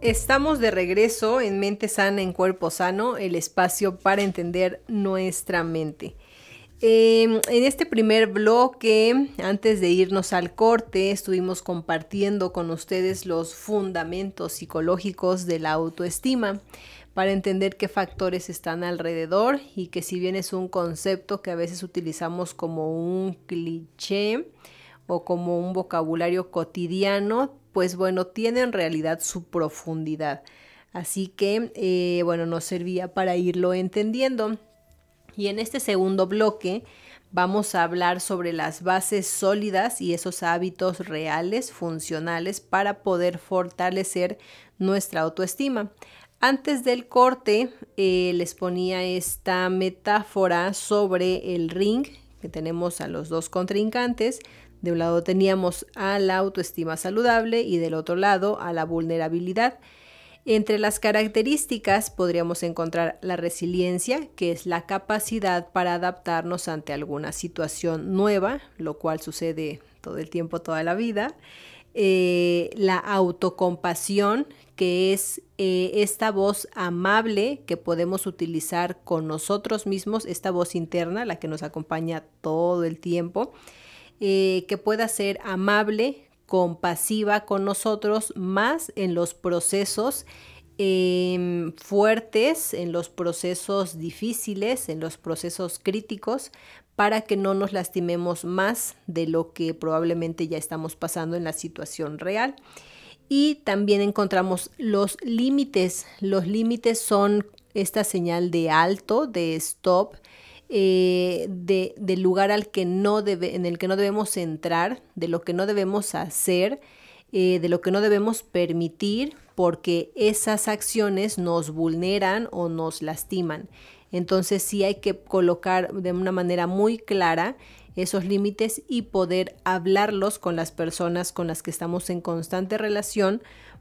Estamos de regreso en Mente Sana, en Cuerpo Sano, el espacio para entender nuestra mente. En este primer bloque, antes de irnos al corte, estuvimos compartiendo con ustedes los fundamentos psicológicos de la autoestima para entender qué factores están alrededor y que si bien es un concepto que a veces utilizamos como un cliché o como un vocabulario cotidiano, pues bueno, tiene en realidad su profundidad. Así que, bueno, nos servía para irlo entendiendo. Y en este segundo bloque vamos a hablar sobre las bases sólidas y esos hábitos reales, funcionales, para poder fortalecer nuestra autoestima. Antes del corte les ponía esta metáfora sobre el ring, que tenemos a los dos contrincantes. De un lado teníamos a la autoestima saludable y del otro lado a la vulnerabilidad. Entre las características podríamos encontrar la resiliencia, que es la capacidad para adaptarnos ante alguna situación nueva, lo cual sucede todo el tiempo, toda la vida. La autocompasión, que es esta voz amable que podemos utilizar con nosotros mismos, esta voz interna, la que nos acompaña todo el tiempo, que pueda ser amable, compasiva con nosotros, más en los procesos fuertes, en los procesos difíciles, en los procesos críticos, para que no nos lastimemos más de lo que probablemente ya estamos pasando en la situación real. Y también encontramos los límites. Los límites son esta señal de alto, de stop, del lugar en el que no debemos entrar, de lo que no debemos hacer, de lo que no debemos permitir, porque esas acciones nos vulneran o nos lastiman. Entonces sí hay que colocar de una manera muy clara esos límites y poder hablarlos con las personas con las que estamos en constante relación,